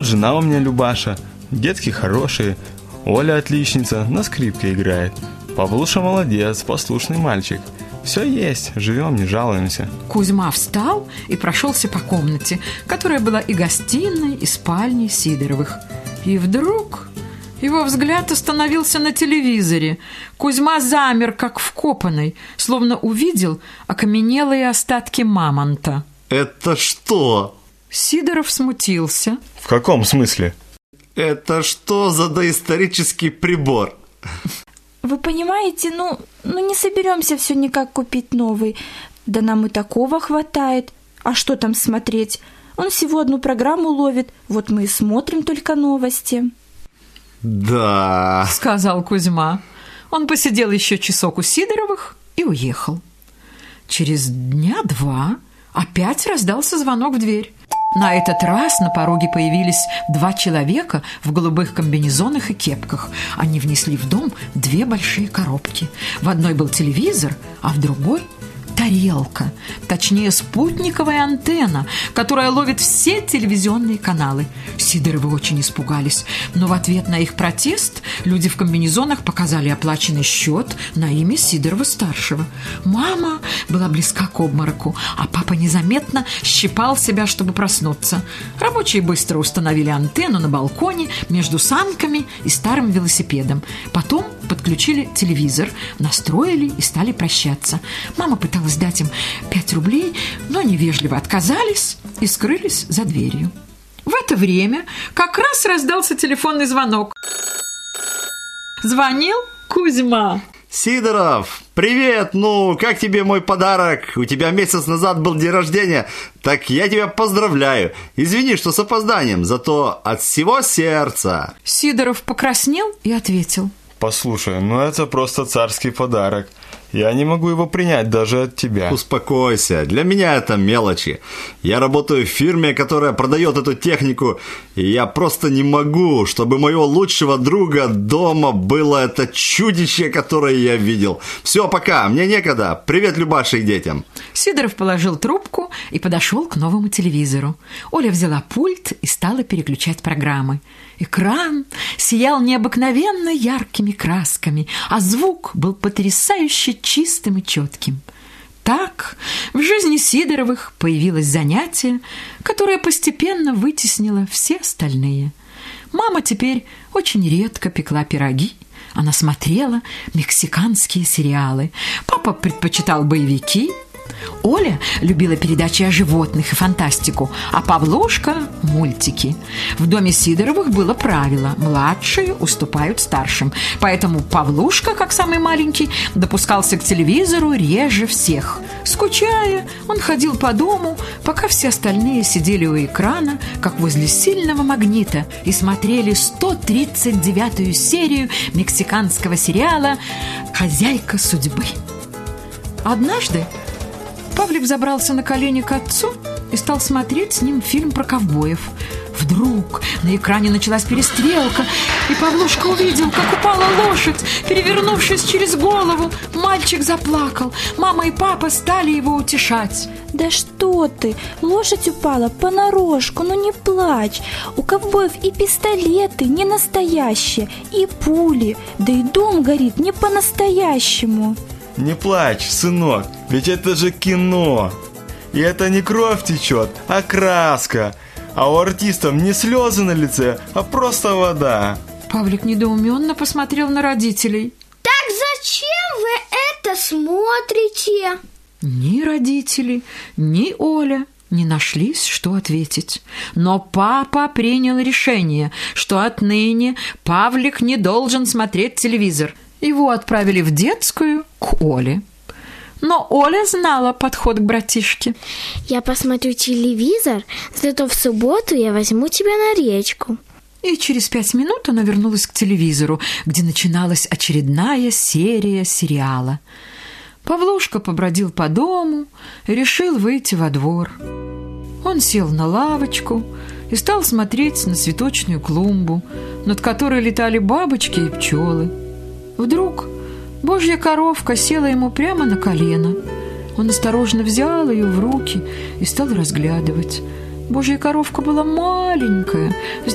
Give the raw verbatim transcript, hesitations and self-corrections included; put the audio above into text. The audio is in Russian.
жена у меня Любаша, детки хорошие, Оля отличница, на скрипке играет. Павлуша молодец, послушный мальчик. Все есть, живем, не жалуемся. Кузьма встал и прошелся по комнате, которая была и гостиной, и спальней Сидоровых. И вдруг его взгляд остановился на телевизоре. Кузьма замер, как вкопанный, словно увидел окаменелые остатки мамонта. Это что? Сидоров смутился. В каком смысле? Это что за доисторический прибор? Вы понимаете, ну, ну не соберемся все никак купить новый. Да нам и такого хватает. А что там смотреть? Он всего одну программу ловит. Вот мы и смотрим только новости. Да, сказал Кузьма. Он посидел еще часок у Сидоровых и уехал. Через дня два опять раздался звонок в дверь. На этот раз на пороге появились два человека в голубых комбинезонах и кепках. Они внесли в дом две большие коробки. В одной был телевизор, а в другой – тарелка, точнее спутниковая антенна, которая ловит все телевизионные каналы. Сидоровы очень испугались, но в ответ на их протест люди в комбинезонах показали оплаченный счет на имя Сидорова-старшего. Мама была близка к обмороку, а папа незаметно щипал себя, чтобы проснуться. Рабочие быстро установили антенну на балконе между санками и старым велосипедом. Потом подключили телевизор, настроили и стали прощаться. Мама пыталась дать им пять рублей, но невежливо отказались и скрылись за дверью. В это время как раз раздался телефонный звонок. Звонил Кузьма. Сидоров, привет, ну, как тебе мой подарок? У тебя месяц назад был день рождения, так я тебя поздравляю. Извини, что с опозданием, зато от всего сердца. Сидоров покраснел и ответил. Послушай, ну это просто царский подарок. Я не могу его принять даже от тебя. Успокойся, для меня это мелочи. Я работаю в фирме, которая продает эту технику, и я просто не могу, чтобы моего лучшего друга дома было это чудище, которое я видел. Все, пока, мне некогда. Привет, Любаше и детям. Сидоров положил трубку и подошел к новому телевизору. Оля взяла пульт и стала переключать программы. Экран сиял необыкновенно яркими красками, а звук был потрясающе чистым и четким. Так в жизни Сидоровых появилось занятие, которое постепенно вытеснило все остальные. Мама теперь очень редко пекла пироги. Она смотрела мексиканские сериалы. Папа предпочитал боевики. Оля любила передачи о животных и фантастику, а Павлушка – мультики. В доме Сидоровых было правило – младшие уступают старшим. Поэтому Павлушка, как самый маленький, допускался к телевизору реже всех. Скучая, он ходил по дому, пока все остальные сидели у экрана, как возле сильного магнита, и смотрели сто тридцать девятую серию мексиканского сериала «Хозяйка судьбы». Однажды Павлик забрался на колени к отцу и стал смотреть с ним фильм про ковбоев. Вдруг на экране началась перестрелка, и Павлушка увидел, как упала лошадь, перевернувшись через голову. Мальчик заплакал. Мама и папа стали его утешать. Да что ты, лошадь упала понарошку, ну не плачь. У ковбоев и пистолеты не настоящие, и пули, да и дом горит не по-настоящему. Не плачь, сынок, ведь это же кино. И это не кровь течет, а краска. А у артистов не слезы на лице, а просто вода. Павлик недоуменно посмотрел на родителей. Так зачем вы это смотрите? Ни родители, ни Оля не нашлись, что ответить. Но папа принял решение, что отныне Павлик не должен смотреть телевизор. Его отправили в детскую к Оле. Но Оля знала подход к братишке. Я посмотрю телевизор, зато в субботу я возьму тебя на речку. И через пять минут она вернулась к телевизору, где начиналась очередная серия сериала. Павлушка побродил по дому и решил выйти во двор. Он сел на лавочку и стал смотреть на цветочную клумбу, над которой летали бабочки и пчелы. Вдруг божья коровка села ему прямо на колено. Он осторожно взял ее в руки и стал разглядывать. Божья коровка была маленькая, с